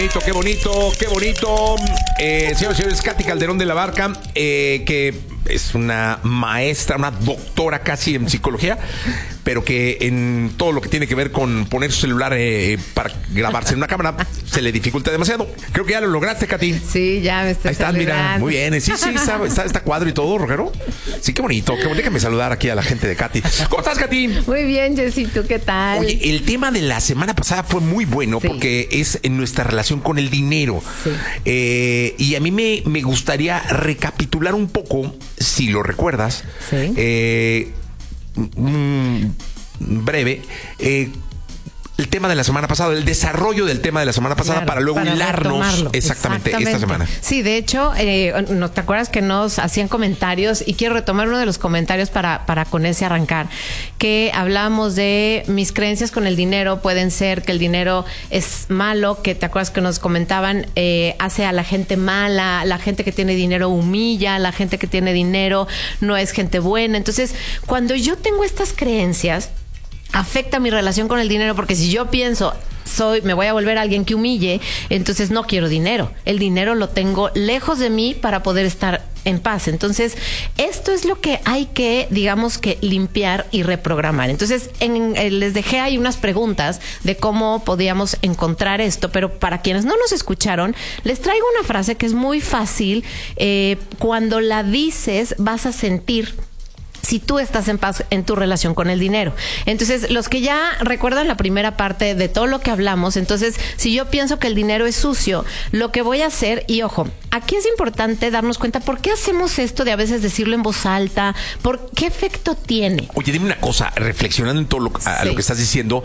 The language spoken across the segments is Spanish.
bonito, qué bonito, qué bonito. Señores y señores, Katy Calderón de la Barca, que es una maestra, una doctora casi en psicología, pero que en todo lo que tiene que ver con poner su celular para grabarse en una cámara se le dificulta demasiado. Creo que ya lo lograste, Katy. Sí, ya me estoy saludando. Ahí estás, mira, muy bien. Sí, está cuadro y todo, Rogero. Sí, qué bonito. Déjame saludar aquí a la gente de Katy. ¿Cómo estás, Katy? Muy bien, Jessy, ¿tú qué tal? Oye, el tema de la semana pasada fue muy bueno, sí, porque es en nuestra relación con el dinero. Sí. Y a mí me gustaría recapitular un poco, si lo recuerdas, sí, breve, el tema de la semana pasada, el desarrollo del tema de la semana pasada, claro, para luego hilarnos exactamente esta semana. Sí, de hecho, ¿no te acuerdas que nos hacían comentarios? Y quiero retomar uno de los comentarios para con ese arrancar, que hablamos de mis creencias con el dinero. Pueden ser que el dinero es malo, que te acuerdas que nos comentaban, hace a la gente mala, la gente que tiene dinero humilla, la gente que tiene dinero no es gente buena. Entonces, cuando yo tengo estas creencias, afecta mi relación con el dinero, porque si yo pienso me voy a volver alguien que humille, entonces no quiero dinero. El dinero lo tengo lejos de mí para poder estar en paz. Entonces, esto es lo que hay que, digamos, que limpiar y reprogramar. Entonces, les dejé ahí unas preguntas de cómo podíamos encontrar esto, pero para quienes no nos escucharon, les traigo una frase que es muy fácil. Cuando la dices, vas a sentir si tú estás en paz en tu relación con el dinero. Entonces, los que ya recuerdan la primera parte de todo lo que hablamos, entonces, si yo pienso que el dinero es sucio, lo que voy a hacer, y ojo, aquí es importante darnos cuenta por qué hacemos esto de a veces decirlo en voz alta, por qué efecto tiene. Oye, dime una cosa, reflexionando en todo lo que estás diciendo,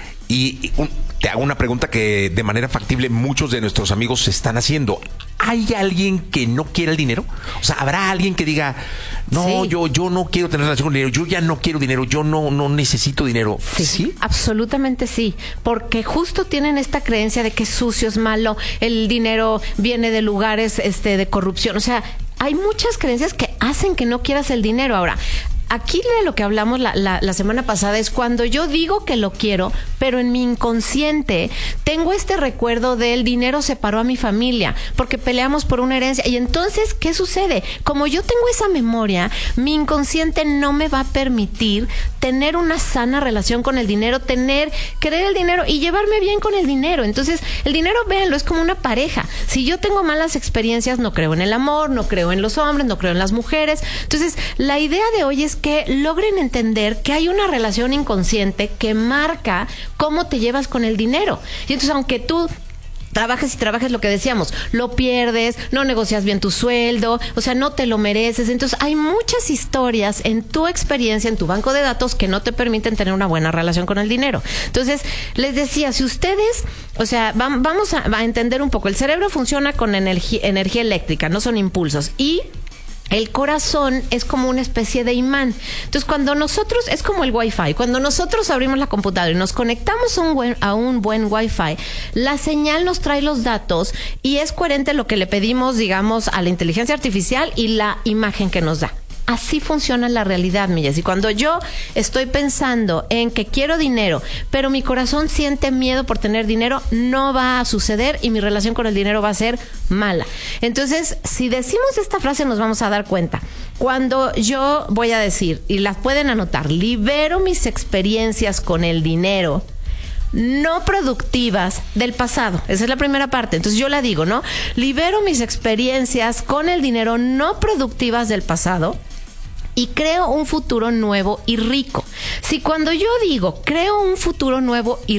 y te hago una pregunta que de manera factible muchos de nuestros amigos se están haciendo. ¿Hay alguien que no quiera el dinero? O sea, ¿habrá alguien que diga, no, sí, yo no quiero tener relación con dinero, yo ya no quiero dinero, yo no necesito dinero? Sí, absolutamente sí, porque justo tienen esta creencia de que es sucio, es malo, el dinero viene de lugares de corrupción. O sea, hay muchas creencias que hacen que no quieras el dinero. Ahora, aquí de lo que hablamos la semana pasada es cuando yo digo que lo quiero, pero en mi inconsciente tengo este recuerdo del dinero separó a mi familia porque peleamos por una herencia. Y entonces, ¿qué sucede? Como yo tengo esa memoria, mi inconsciente no me va a permitir tener una sana relación con el dinero, querer el dinero y llevarme bien con el dinero. Entonces, el dinero, véanlo, es como una pareja. Si yo tengo malas experiencias, no creo en el amor, no creo en los hombres, no creo en las mujeres. Entonces, la idea de hoy es que logren entender que hay una relación inconsciente que marca cómo te llevas con el dinero. Y entonces, aunque tú trabajes lo que decíamos, lo pierdes, no negocias bien tu sueldo, o sea, no te lo mereces. Entonces, hay muchas historias en tu experiencia, en tu banco de datos, que no te permiten tener una buena relación con el dinero. Entonces, les decía, si ustedes, o sea, vamos a entender un poco, el cerebro funciona con energía eléctrica, no son impulsos, y el corazón es como una especie de imán. Entonces, cuando nosotros, es como el Wi-Fi, cuando nosotros abrimos la computadora y nos conectamos a un buen Wi-Fi, la señal nos trae los datos y es coherente lo que le pedimos, digamos, a la inteligencia artificial y la imagen que nos da. Así funciona la realidad, Millas. Y cuando yo estoy pensando en que quiero dinero, pero mi corazón siente miedo por tener dinero, no va a suceder y mi relación con el dinero va a ser mala. Entonces, si decimos esta frase, nos vamos a dar cuenta. Cuando yo voy a decir, y las pueden anotar, libero mis experiencias con el dinero no productivas del pasado. Esa es la primera parte. Entonces yo la digo, ¿no? Libero mis experiencias con el dinero no productivas del pasado y creo un futuro nuevo y rico. Si cuando yo digo creo un futuro nuevo y